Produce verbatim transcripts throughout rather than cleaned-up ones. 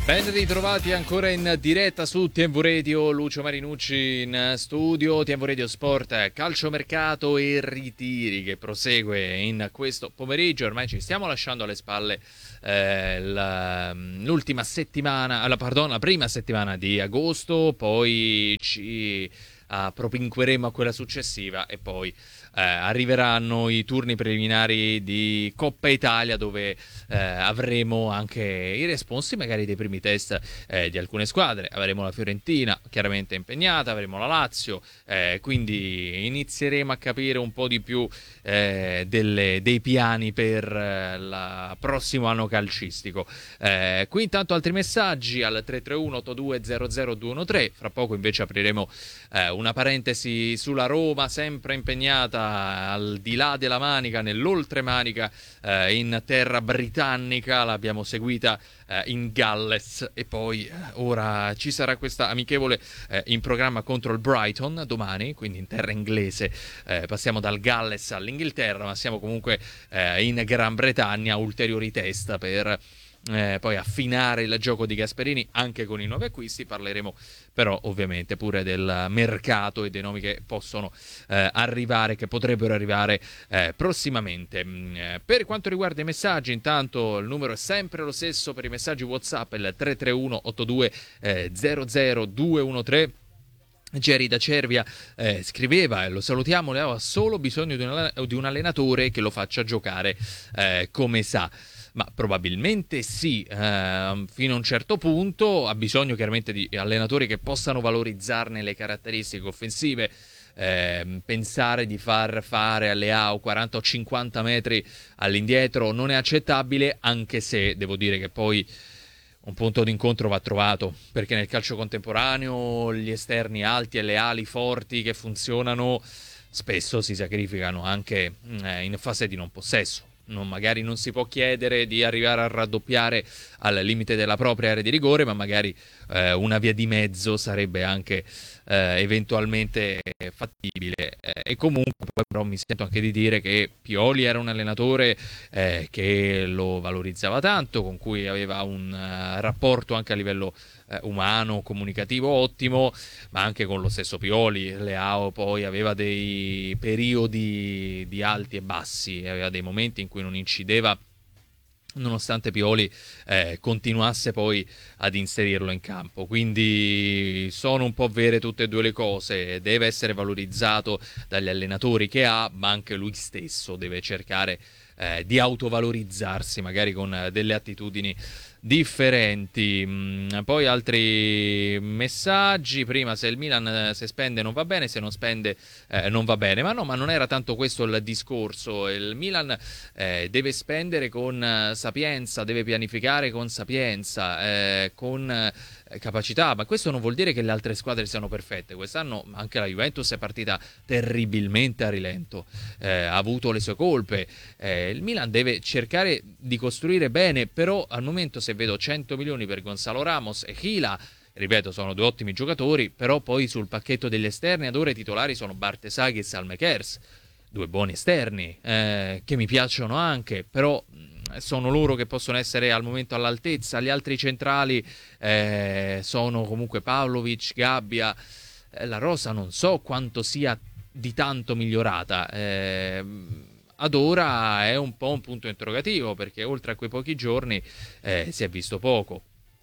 Ben ritrovati ancora in diretta su T V Radio, Lucio Marinucci in studio, T V Radio Sport, calciomercato e ritiri che prosegue in questo pomeriggio. Ormai ci stiamo lasciando alle spalle eh, la, l'ultima settimana, la, pardon, la prima settimana di agosto, poi ci uh, propinqueremo a quella successiva e poi Eh, arriveranno i turni preliminari di Coppa Italia dove eh, avremo anche i responsi magari dei primi test eh, di alcune squadre. Avremo la Fiorentina chiaramente impegnata, avremo la Lazio, eh, quindi inizieremo a capire un po' di più eh, delle, dei piani per eh, il prossimo anno calcistico. Eh, qui intanto altri messaggi al tre tre uno otto due zero zero due uno tre. Fra poco invece apriremo eh, una parentesi sulla Roma, sempre impegnata al di là della Manica, nell'oltremanica, eh, in terra britannica. L'abbiamo seguita eh, in Galles e poi eh, ora ci sarà questa amichevole eh, in programma contro il Brighton domani, quindi in terra inglese. Eh, passiamo dal Galles all'Inghilterra, ma siamo comunque eh, in Gran Bretagna, ulteriori test per Eh, poi affinare il gioco di Gasperini anche con i nuovi acquisti. Parleremo però ovviamente pure del mercato e dei nomi che possono eh, arrivare, che potrebbero arrivare eh, prossimamente. Eh, per quanto riguarda i messaggi, intanto il numero è sempre lo stesso per i messaggi WhatsApp, il tre tre uno otto due zero zero due uno tre. Jerry da Cervia eh, scriveva, e lo salutiamo, le ha solo bisogno di un, di un allenatore che lo faccia giocare eh, come sa. Ma probabilmente sì, eh, fino a un certo punto. Ha bisogno chiaramente di allenatori che possano valorizzarne le caratteristiche offensive. Eh, pensare di far fare alle A O quaranta o cinquanta metri all'indietro non è accettabile, anche se devo dire che poi un punto d'incontro va trovato, perché nel calcio contemporaneo gli esterni alti e le ali forti che funzionano spesso si sacrificano anche eh, in fase di non possesso. Non, magari non si può chiedere di arrivare a raddoppiare al limite della propria area di rigore, ma magari eh, una via di mezzo sarebbe anche eh, eventualmente fattibile. Eh, e comunque poi però mi sento anche di dire che Pioli era un allenatore eh, che lo valorizzava tanto, con cui aveva un uh, rapporto anche a livello eh, umano, comunicativo ottimo, ma anche con lo stesso Pioli Leao poi aveva dei periodi di alti e bassi, aveva dei momenti in cui non incideva, nonostante Pioli eh, continuasse poi ad inserirlo in campo. Quindi sono un po' vere tutte e due le cose. Deve essere valorizzato dagli allenatori che ha, ma anche lui stesso deve cercare eh, di autovalorizzarsi, magari con eh, delle attitudini differenti. Mm, poi altri messaggi. Prima, se il Milan se spende non va bene, se non spende eh, non va bene. Ma no, ma non era tanto questo il discorso. Il Milan eh, deve spendere con eh, sapienza, deve pianificare con sapienza, eh, con eh, capacità, ma questo non vuol dire che le altre squadre siano perfette. Quest'anno anche la Juventus è partita terribilmente a rilento, eh, ha avuto le sue colpe. Eh, il Milan deve cercare di costruire bene, però al momento, se vedo cento milioni per Gonzalo Ramos e Hila, ripeto, sono due ottimi giocatori, però poi sul pacchetto degli esterni ad ora i titolari sono Bartesaghi e Salmekers, due buoni esterni eh, che mi piacciono anche, però sono loro che possono essere al momento all'altezza. Gli altri centrali eh, sono comunque Pavlovic, Gabbia. Eh, la rosa non so quanto sia di tanto migliorata. Eh, ad ora è un po' un punto interrogativo, perché oltre a quei pochi giorni eh, si è visto poco.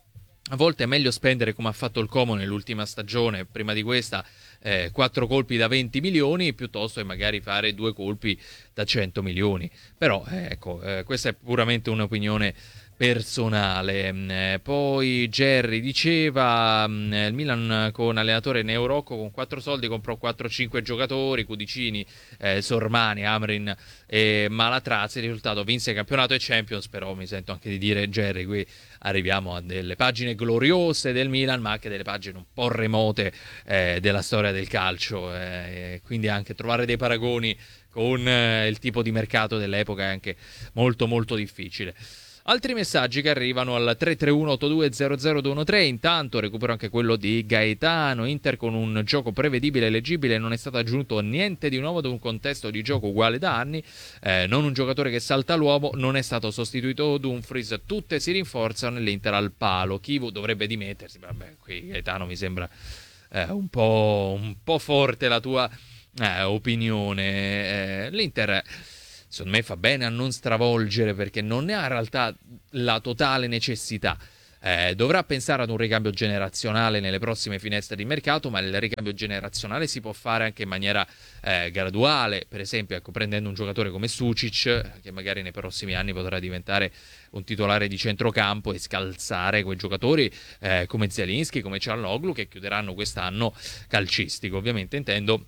A volte è meglio spendere, come ha fatto il Como nell'ultima stagione, prima di questa, eh, quattro colpi da venti milioni, piuttosto che magari fare due colpi da cento milioni. Però, eh, ecco, eh, questa è puramente un'opinione personale. Eh, poi Jerry diceva eh, il Milan con allenatore Neurocco con quattro soldi comprò quattro cinque giocatori, Cudicini, eh, Sormani, Amrin e Malatrazzi. Il risultato: vinse campionato e Champions. Però mi sento anche di dire, Jerry, qui arriviamo a delle pagine gloriose del Milan, ma anche delle pagine un po' remote eh, della storia del calcio, eh, quindi anche trovare dei paragoni con eh, il tipo di mercato dell'epoca è anche molto molto difficile. Altri messaggi che arrivano al tre tre uno otto due zero zero due uno tre. Intanto recupero anche quello di Gaetano. Inter con un gioco prevedibile e leggibile, non è stato aggiunto niente di nuovo ad un contesto di gioco uguale da anni, eh, non un giocatore che salta l'uomo, non è stato sostituito Dumfries, tutte si rinforzano nell'Inter al palo. Kivu dovrebbe dimettersi, vabbè, qui Gaetano mi sembra eh, un po', un po' forte la tua eh, opinione. Eh, L'Inter secondo me fa bene a non stravolgere, perché non ne ha in realtà la totale necessità. Eh, dovrà pensare ad un ricambio generazionale nelle prossime finestre di mercato, ma il ricambio generazionale si può fare anche in maniera eh, graduale, per esempio ecco, prendendo un giocatore come Sucic, che magari nei prossimi anni potrà diventare un titolare di centrocampo, e scalzare quei giocatori eh, come Zielinski, come Çalhanoğlu, che chiuderanno quest'anno calcistico. Ovviamente intendo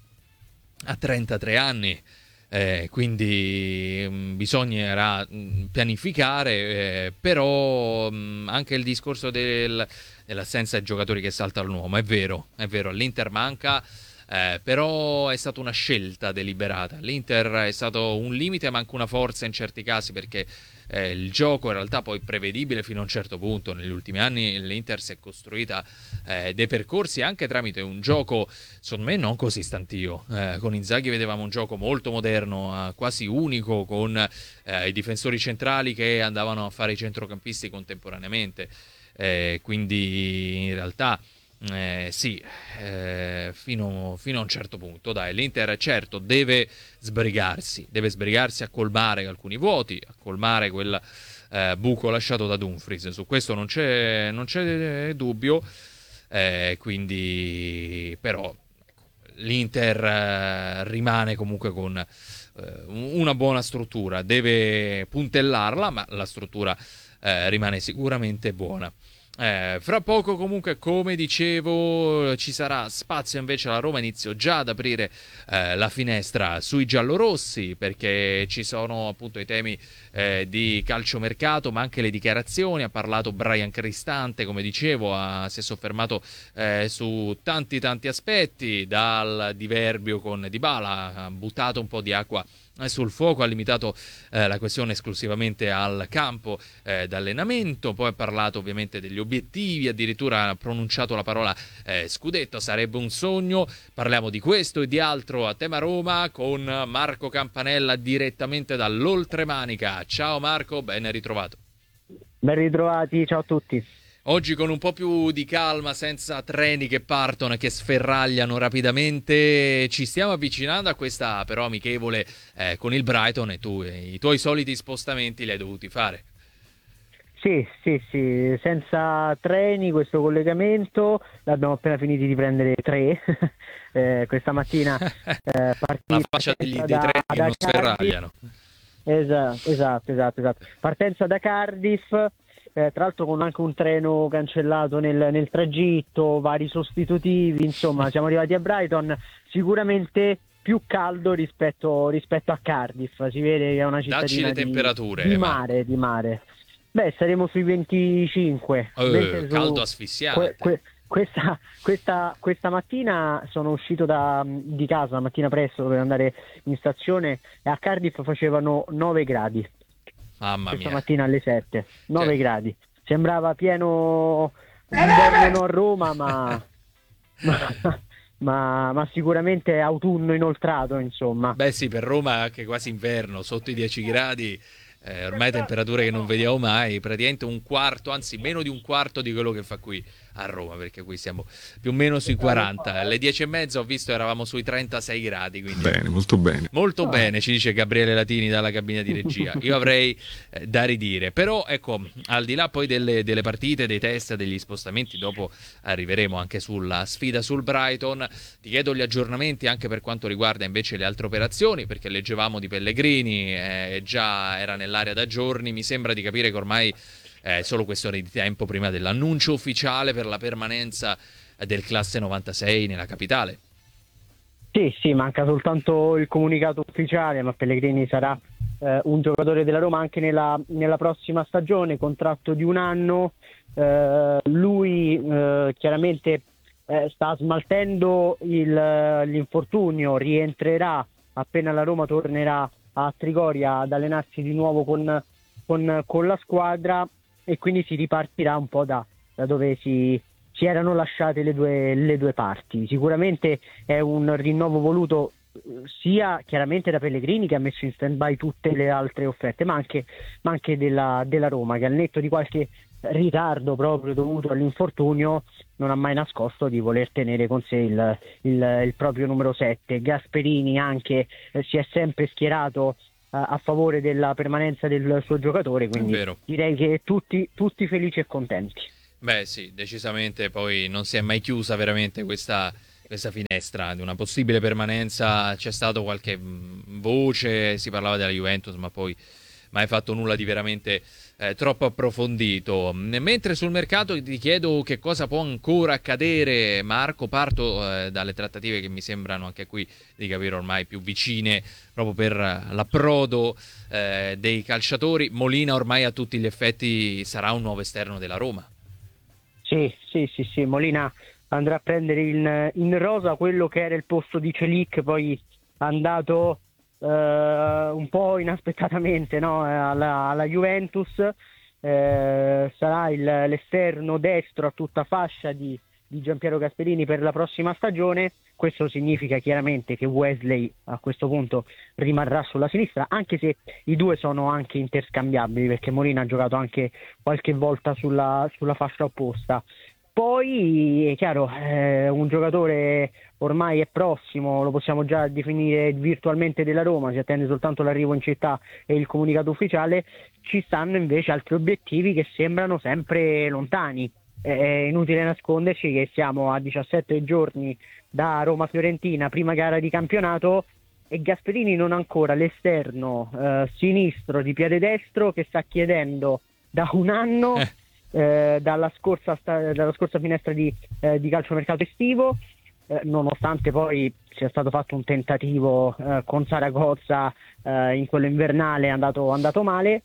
a trentatré anni. Eh, quindi mh, bisognerà mh, pianificare, eh, però mh, anche il discorso del, dell'assenza di giocatori che saltano l'uomo è vero, è vero, all'Inter manca, eh, però è stata una scelta deliberata. L'Inter è stato un limite ma anche una forza in certi casi, perché eh, il gioco in realtà poi prevedibile fino a un certo punto. Negli ultimi anni l'Inter si è costruita eh, dei percorsi anche tramite un gioco secondo me non così stantio. Eh, con Inzaghi vedevamo un gioco molto moderno, eh, quasi unico, con eh, i difensori centrali che andavano a fare i centrocampisti contemporaneamente, eh, quindi in realtà Eh, sì, eh, fino, fino a un certo punto, dai, l'Inter certo deve sbrigarsi, deve sbrigarsi a colmare alcuni vuoti, a colmare quel eh, buco lasciato da Dumfries, su questo non c'è, non c'è dubbio, eh, quindi però ecco, l'Inter eh, rimane comunque con eh, una buona struttura, deve puntellarla, ma la struttura eh, rimane sicuramente buona. Eh, fra poco comunque, come dicevo, ci sarà spazio invece alla Roma. Inizio già ad aprire eh, la finestra sui giallorossi, perché ci sono appunto i temi eh, di calciomercato, ma anche le dichiarazioni. Ha parlato Bryan Cristante, come dicevo, ha, si è soffermato eh, su tanti tanti aspetti, dal diverbio con Dybala, ha buttato un po' di acqua sul fuoco, ha limitato eh, la questione esclusivamente al campo eh, d'allenamento, poi ha parlato ovviamente degli obiettivi, addirittura ha pronunciato la parola eh, scudetto, sarebbe un sogno. Parliamo di questo e di altro a Tema Roma con Marco Campanella direttamente dall'Oltremanica. Ciao Marco, ben ritrovato. Ben ritrovati, ciao a tutti. Oggi con un po' più di calma, senza treni che partono e che sferragliano rapidamente, ci stiamo avvicinando a questa però amichevole eh, con il Brighton, e tu eh, i tuoi soliti spostamenti li hai dovuti fare. Sì, sì, sì, senza treni questo collegamento, l'abbiamo appena finiti di prendere tre, eh, questa mattina eh, La faccia degli, dei da, treni che da non Cardiff. sferragliano. Esatto, esatto, esatto, esatto. Partenza da Cardiff. Eh, tra l'altro con anche un treno cancellato nel, nel tragitto, vari sostitutivi, insomma siamo arrivati a Brighton, sicuramente più caldo rispetto, rispetto a Cardiff, si vede che è una cittadina le di, temperature, di Marco. mare, di mare. Beh, saremo sui venticinque. Eh, caldo asfissiante. Que, que, questa, questa, questa mattina sono uscito da, di casa, la mattina presto per andare in stazione, e a Cardiff facevano nove gradi. Mamma Questa mia. mattina alle sette, nove Cioè. gradi. Sembrava pieno inverno a Roma, ma, ma, ma, ma sicuramente autunno inoltrato, insomma. Beh sì, per Roma anche quasi inverno, sotto i dieci gradi, eh, ormai temperature che non vediamo mai, praticamente un quarto, anzi meno di un quarto di quello che fa qui a Roma, perché qui siamo più o meno sui quaranta. Alle dieci e mezza ho visto eravamo sui trentasei gradi, quindi bene, molto bene. Molto Ah. bene, ci dice Gabriele Latini dalla cabina di regia. Io avrei eh, da ridire, però ecco, al di là poi delle, delle partite, dei test, degli spostamenti, dopo arriveremo anche sulla sfida sul Brighton. Ti chiedo gli aggiornamenti anche per quanto riguarda invece le altre operazioni, perché leggevamo di Pellegrini, eh, già era nell'area da giorni. Mi sembra di capire che ormai è solo questione di tempo prima dell'annuncio ufficiale per la permanenza del classe novantasei nella capitale. Sì, sì, manca soltanto il comunicato ufficiale, ma Pellegrini sarà eh, un giocatore della Roma anche nella, nella prossima stagione, contratto di un anno. Eh, lui eh, chiaramente eh, sta smaltendo il, l'infortunio, rientrerà appena la Roma tornerà a Trigoria ad allenarsi di nuovo con, con, con la squadra, e quindi si ripartirà un po' da, da dove si, si erano lasciate le due, le due parti. Sicuramente è un rinnovo voluto sia chiaramente da Pellegrini, che ha messo in stand-by tutte le altre offerte, ma anche, ma anche della, della Roma, che al netto di qualche ritardo proprio dovuto all'infortunio non ha mai nascosto di voler tenere con sé il, il, il proprio numero sette. Gasperini anche eh, si è sempre schierato eh, a favore della permanenza del suo giocatore, quindi direi che tutti, tutti felici e contenti. Beh sì, decisamente, poi non si è mai chiusa veramente questa questa finestra di una possibile permanenza. C'è stato qualche voce, si parlava della Juventus, ma poi mai fatto nulla di veramente eh, troppo approfondito. Mentre sul mercato ti chiedo che cosa può ancora accadere, Marco. Parto eh, dalle trattative che mi sembrano anche qui di capire ormai più vicine proprio per l'approdo eh, dei calciatori. Molina ormai a tutti gli effetti sarà un nuovo esterno della Roma. Sì, sì, sì, sì, Molina andrà a prendere in, in rosa quello che era il posto di Celic, poi andato eh, un po' inaspettatamente, no? alla, alla Juventus. Eh, sarà il, l'esterno destro a tutta fascia di, di Gianpiero Gasperini per la prossima stagione. Questo significa chiaramente che Wesley a questo punto rimarrà sulla sinistra, anche se i due sono anche interscambiabili, perché Molina ha giocato anche qualche volta sulla, sulla fascia opposta. Poi è chiaro, eh, un giocatore ormai è prossimo, lo possiamo già definire virtualmente della Roma, si attende soltanto l'arrivo in città e il comunicato ufficiale. Ci stanno invece altri obiettivi che sembrano sempre lontani. È inutile nasconderci che siamo a diciassette giorni da Roma-Fiorentina, prima gara di campionato, e Gasperini non ha ancora l'esterno eh, sinistro di piede destro che sta chiedendo da un anno. Eh. Eh, dalla, scorsa, dalla scorsa finestra di, eh, di calciomercato estivo, eh, nonostante poi sia stato fatto un tentativo eh, con Saragozza eh, in quello invernale, è andato, andato male,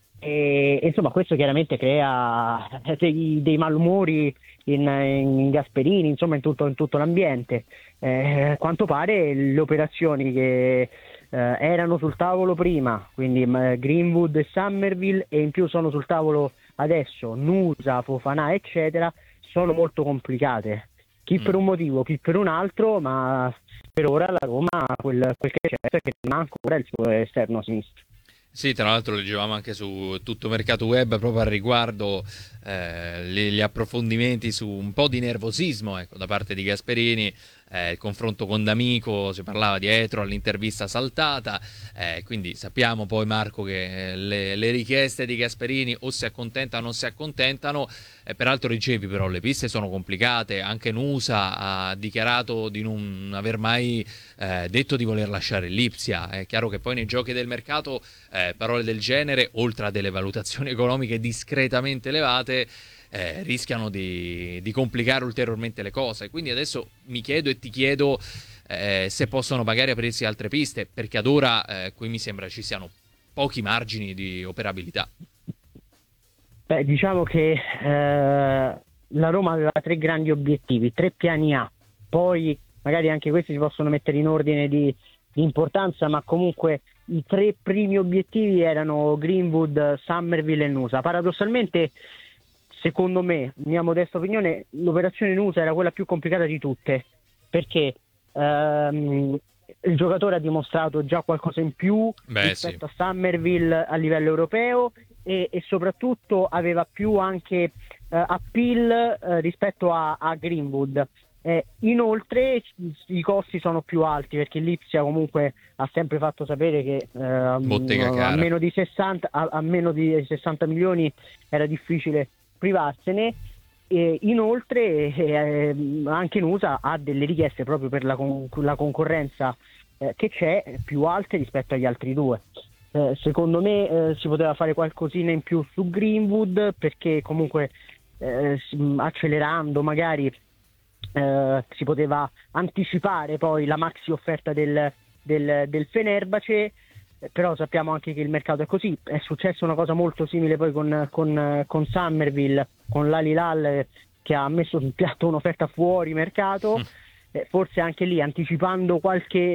e, e insomma questo chiaramente crea dei, dei malumori in, in Gasperini, insomma in tutto, in tutto l'ambiente. Eh, a quanto pare le operazioni che eh, erano sul tavolo prima, quindi eh, Greenwood e Summerville, e in più sono sul tavolo adesso Nusa, Fofana eccetera, sono molto complicate, chi mm. per un motivo, chi per un altro, ma per ora la Roma quel, quel che c'è è che non ha ancora il suo esterno a sinistra. Sì, tra l'altro leggevamo anche su Tutto Mercato Web proprio al riguardo eh, gli, gli approfondimenti su un po' di nervosismo, ecco, da parte di Gasperini. Eh, il confronto con D'Amico, si parlava dietro all'intervista saltata, eh, quindi sappiamo poi, Marco, che le, le richieste di Gasperini o si accontentano o si accontentano. Eh, peraltro dicevi però le piste sono complicate, anche Nusa ha dichiarato di non aver mai eh, detto di voler lasciare l'Ipsia. È chiaro che poi nei giochi del mercato eh, parole del genere, oltre a delle valutazioni economiche discretamente elevate, Eh, rischiano di, di complicare ulteriormente le cose. Quindi adesso mi chiedo e ti chiedo eh, se possono magari aprirsi altre piste, perché ad ora eh, qui mi sembra ci siano pochi margini di operabilità. Beh, diciamo che eh, la Roma aveva tre grandi obiettivi, tre piani A, poi magari anche questi si possono mettere in ordine di, di importanza, ma comunque i tre primi obiettivi erano Greenwood, Summerville e Nusa. Paradossalmente, secondo me, mia modesta opinione, l'operazione Nusa era quella più complicata di tutte, perché ehm, il giocatore ha dimostrato già qualcosa in più Beh, rispetto sì. a Summerville a livello europeo, e, e soprattutto aveva più anche eh, appeal eh, rispetto a, a Greenwood. Eh, inoltre i costi sono più alti, perché l'Ipsia comunque ha sempre fatto sapere che eh, a, a, meno di sessanta, a, a meno di sessanta milioni era difficile privarsene. E inoltre eh, anche Nusa ha delle richieste proprio per la, con- la concorrenza eh, che c'è, più alte rispetto agli altri due. Eh, secondo me eh, si poteva fare qualcosina in più su Greenwood, perché comunque eh, accelerando magari eh, si poteva anticipare poi la maxi offerta del, del, del Fenerbahce. Però sappiamo anche che il mercato è così. È successa una cosa molto simile poi con, con, con Summerville, con l'Al Hilal, che ha messo sul piatto un'offerta fuori mercato, mm. eh, forse anche lì anticipando qualche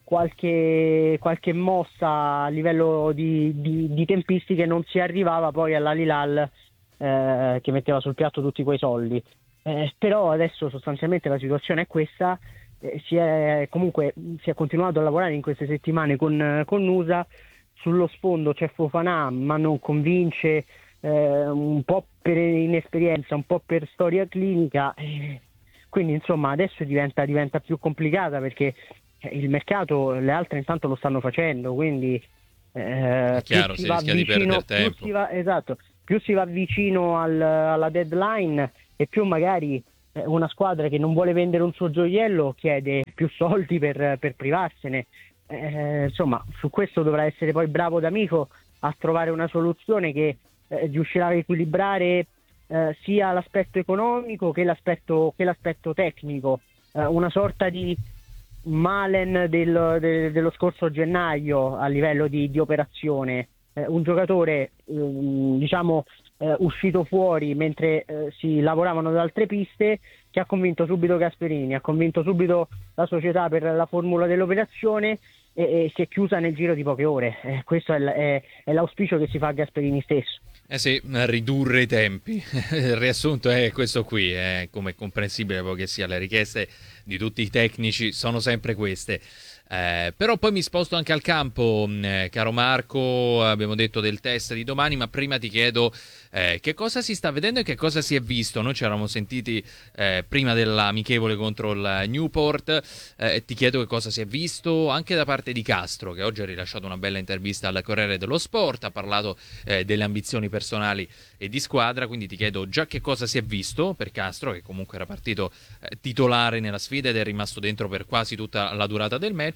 qualche, qualche mossa a livello di, di, di tempistiche, non si arrivava poi all'Al Hilal eh, che metteva sul piatto tutti quei soldi. Eh, però adesso sostanzialmente la situazione è questa, eh, si è comunque si è continuato a lavorare in queste settimane con, con Nusa, sullo sfondo c'è Fofana ma non convince, eh, un po' per inesperienza, un po' per storia clinica, eh, quindi insomma adesso diventa, diventa più complicata perché il mercato, le altre intanto lo stanno facendo, quindi eh, È chiaro, più si si va rischia di vicino, perdere più tempo. si va, esatto, più si va vicino al- alla deadline e più magari eh, una squadra che non vuole vendere un suo gioiello chiede più soldi per, per privarsene. Eh, insomma, su questo dovrà essere poi bravo D'Amico a trovare una soluzione che eh, riuscirà a equilibrare eh, sia l'aspetto economico che l'aspetto, che l'aspetto tecnico. Eh, una sorta di Malen del- de- dello scorso gennaio a livello di, di operazione. Eh, un giocatore ehm, diciamo eh, uscito fuori mentre eh, si lavoravano da altre piste, che ha convinto subito Gasperini, ha convinto subito la società per la formula dell'operazione e, e si è chiusa nel giro di poche ore. Eh, questo è, l- è- è l'auspicio che si fa a Gasperini stesso. Eh sì, ridurre i tempi. Il riassunto è questo qui, è come è comprensibile poi che sia, le richieste di tutti i tecnici sono sempre queste. Eh, però poi mi sposto anche al campo, mh, eh, caro Marco, abbiamo detto del test di domani, ma prima ti chiedo eh, che cosa si sta vedendo e che cosa si è visto. Noi ci eravamo sentiti eh, prima dell'amichevole contro il Newport, eh, ti chiedo che cosa si è visto anche da parte di Castro, che oggi ha rilasciato una bella intervista al Corriere dello Sport, ha parlato eh, delle ambizioni personali e di squadra, quindi ti chiedo già che cosa si è visto per Castro, che comunque era partito eh, titolare nella sfida ed è rimasto dentro per quasi tutta la durata del match.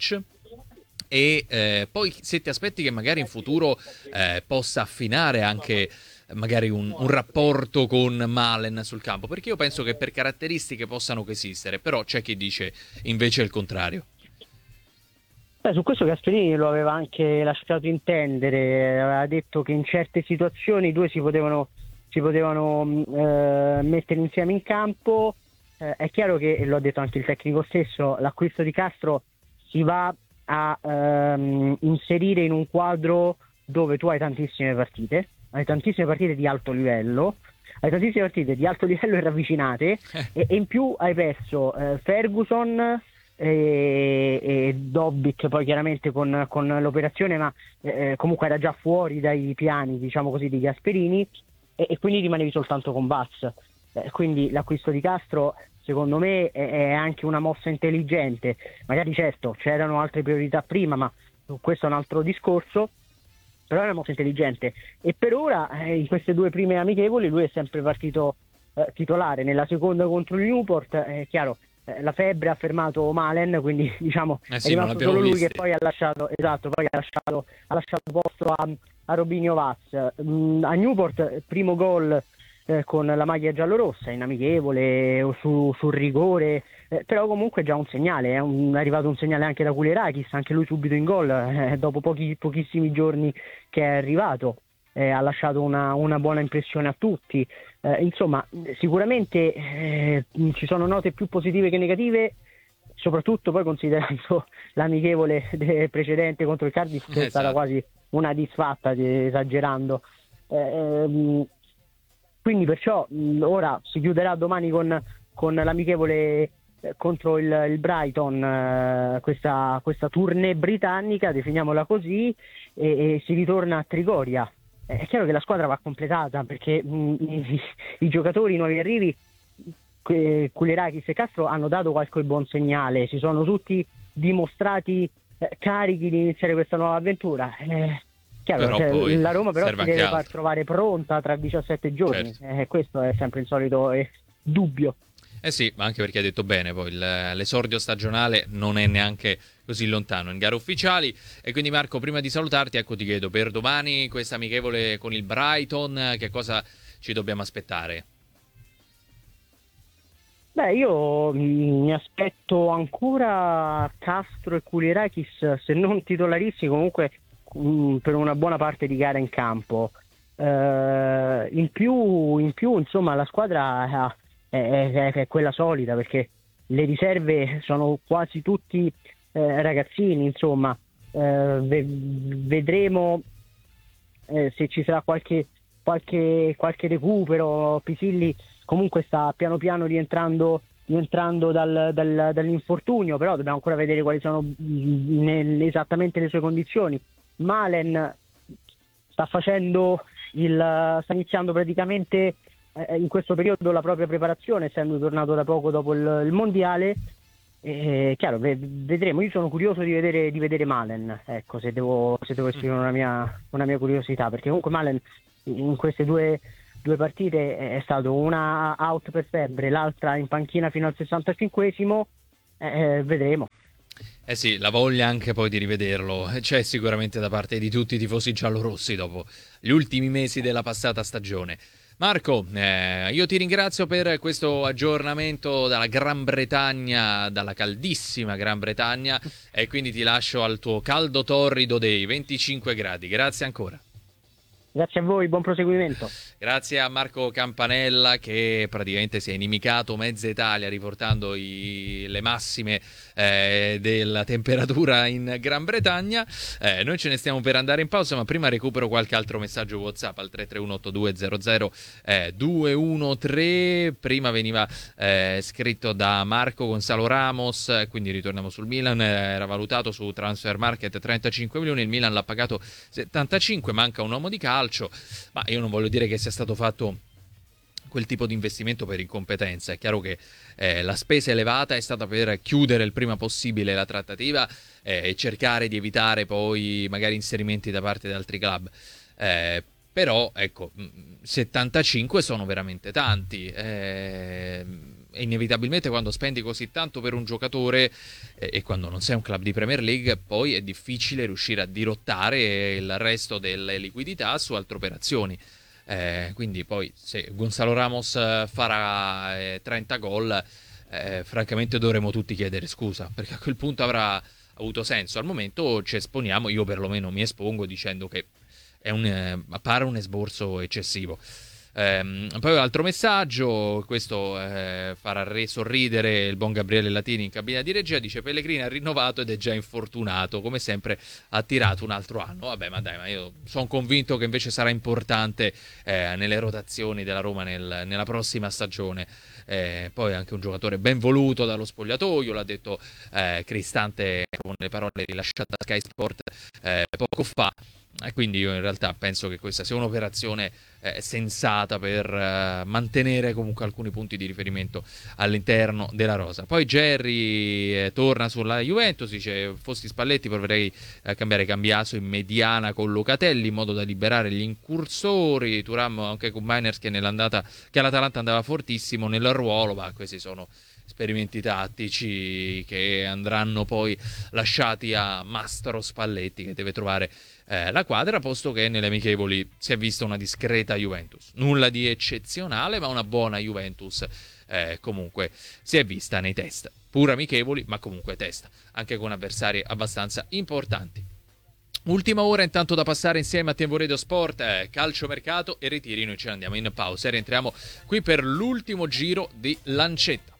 E eh, poi se ti aspetti che magari in futuro eh, possa affinare anche magari un, un rapporto con Malen sul campo, perché io penso che per caratteristiche possano coesistere, però c'è chi dice invece il contrario. Beh, su questo Gasperini lo aveva anche lasciato intendere, aveva detto che in certe situazioni i due si potevano, si potevano mh, eh, mettere insieme in campo. Eh, è chiaro che, e lo ha detto anche il tecnico stesso, l'acquisto di Castro si va a ehm, inserire in un quadro dove tu hai tantissime partite, hai tantissime partite di alto livello, hai tantissime partite di alto livello e ravvicinate, e, e in più hai perso eh, Ferguson e, e Dobbik poi chiaramente con, con l'operazione, ma eh, comunque era già fuori dai piani, diciamo così, di Gasperini, e, e quindi rimanevi soltanto con Vaz. Eh, quindi l'acquisto di Castro secondo me è, è anche una mossa intelligente. Magari certo c'erano altre priorità prima, ma questo è un altro discorso, però è una mossa intelligente. E per ora eh, in queste due prime amichevoli lui è sempre partito eh, titolare. Nella seconda contro il Newport è chiaro, eh, la febbre ha fermato Malen, quindi diciamo Eh è sì, non rimasto l'abbiamo solo lui visti. che poi ha lasciato, esatto, poi ha lasciato, ha lasciato posto a, a Robinho Vaz. Mm, a Newport primo gol eh, con la maglia giallorossa in amichevole o su, sul rigore, eh, però comunque già un segnale, è, un, è arrivato un segnale anche da Kulerakis, anche lui subito in gol, eh, dopo pochi, pochissimi giorni che è arrivato, eh, ha lasciato una, una buona impressione a tutti. Eh, insomma, sicuramente eh, ci sono note più positive che negative, soprattutto poi considerando l'amichevole precedente contro il Cardiff, che è stata Esatto. quasi una disfatta, esagerando. Eh, ehm, quindi perciò mh, ora si chiuderà domani con, con l'amichevole eh, contro il, il Brighton, eh, questa, questa tournée britannica, definiamola così, e, e si ritorna a Trigoria. Eh, È chiaro che la squadra va completata perché mh, i, i giocatori, i nuovi arrivi, que- Kulerakis e Castro, hanno dato qualche buon segnale, si sono tutti dimostrati eh, carichi di iniziare questa nuova avventura. Eh, chiaro, Però cioè, poi la Roma però serve si anche deve far altro. trovare pronta tra diciassette giorni, Certo. eh, questo è sempre il solito eh, dubbio. Eh sì, ma anche perché hai detto bene, poi il- l'esordio stagionale non è neanche così lontano in gare ufficiali. E quindi Marco, prima di salutarti, ecco ti chiedo per domani questa amichevole con il Brighton, che cosa ci dobbiamo aspettare? Beh, io mh, mi aspetto ancora Castro e Kulerakis, se non titolarissimi, comunque mh, per una buona parte di gara in campo. Eh, in più, in più, insomma, la squadra eh, è, è- è quella solida perché le riserve sono quasi tutti eh, ragazzini, insomma. Eh, ve- vedremo eh, se ci sarà qualche, qualche, qualche recupero. Pisilli comunque sta piano piano rientrando, rientrando dal, dal- dall'infortunio, però dobbiamo ancora vedere quali sono mm, ne- esattamente le sue condizioni. Malen sta facendo il, sta iniziando praticamente eh, in questo periodo la propria preparazione, essendo tornato da poco dopo il, il mondiale. Eh, chiaro, ve- vedremo. Io sono curioso di vedere, di vedere Malen, ecco, se devo, se devo esprimere una mia, una mia curiosità, perché comunque Malen in queste due, due partite è stato una out per febbre, l'altra in panchina fino al sessantacinquesimo. Eh, vedremo. Eh sì, la voglia anche poi di rivederlo c'è sicuramente da parte di tutti i tifosi giallorossi dopo gli ultimi mesi della passata stagione. Marco, eh, io ti ringrazio per questo aggiornamento dalla Gran Bretagna, dalla caldissima Gran Bretagna, e quindi ti lascio al tuo caldo torrido dei venticinque gradi. Grazie ancora. Grazie a voi, buon proseguimento. Grazie a Marco Campanella, che praticamente si è inimicato mezza Italia riportando i- le massime eh, della temperatura in Gran Bretagna. Eh, noi ce ne stiamo per andare in pausa, ma prima recupero qualche altro messaggio WhatsApp al tre tre uno otto due zero zero due uno tre. Prima veniva eh, scritto da Marco Gonzalo Ramos, eh, quindi ritorniamo sul Milan. Eh, era valutato su Transfer Market trentacinque milioni, il Milan l'ha pagato settantacinque, manca un uomo di calcio. Ma io non voglio dire che sia stato fatto quel tipo di investimento per incompetenza. È chiaro che eh, la spesa elevata è stata per chiudere il prima possibile la trattativa eh, e cercare di evitare poi magari inserimenti da parte di altri club. Eh, però ecco, settantacinque sono veramente tanti. Eh, e inevitabilmente quando spendi così tanto per un giocatore eh, e quando non sei un club di Premier League, poi è difficile riuscire a dirottare il resto delle liquidità su altre operazioni. Eh, quindi poi se Gonzalo Ramos farà eh, trenta gol, eh, francamente dovremo tutti chiedere scusa, perché a quel punto avrà avuto senso. Al momento ci esponiamo, io perlomeno mi espongo dicendo che è un, eh, appare un esborso eccessivo. Ehm, poi un altro messaggio, questo eh, farà re sorridere il buon Gabriele Latini in cabina di regia, dice: Pellegrini ha rinnovato ed è già infortunato, come sempre ha tirato un altro anno. Vabbè, ma dai, ma io sono convinto che invece sarà importante eh, nelle rotazioni della Roma nel, nella prossima stagione. Eh, poi anche un giocatore ben voluto dallo spogliatoio, l'ha detto eh, Cristante con le parole rilasciate da Sky Sport eh, poco fa. E quindi io in realtà penso che questa sia un'operazione eh, sensata per eh, mantenere comunque alcuni punti di riferimento all'interno della rosa. Poi Jerry eh, torna sulla Juventus, dice: fossi Spalletti proverei a cambiare Cambiaso in mediana con Locatelli in modo da liberare gli incursori. Thuram anche con Miners che nell'andata che all'Atalanta andava fortissimo nel ruolo, ma questi sono esperimenti tattici che andranno poi lasciati a Mastro Spalletti, che deve trovare eh, la quadra, posto che nelle amichevoli si è vista una discreta Juventus, nulla di eccezionale, ma una buona Juventus eh, comunque si è vista nei test, pur amichevoli ma comunque test, anche con avversari abbastanza importanti. Ultima ora intanto da passare insieme a Tempo Radio Sport, eh, calciomercato e ritiri. Noi ce ne andiamo in pausa e rientriamo qui per l'ultimo giro di Lancetta.